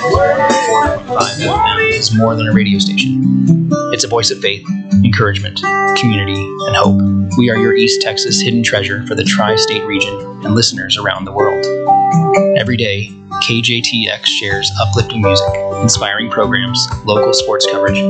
94.5 FM is more than a radio station. It's a voice of faith, encouragement, community, and hope. We are your East Texas hidden treasure for the tri-state region and listeners around the world. Every day, KJTX shares uplifting music, inspiring programs, local sports coverage,